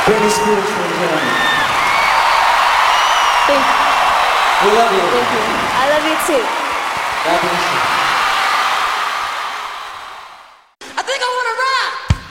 Britney Spears, ladies and gentlemen. Thank you. We love you. Thank you. I love you too. God bless you.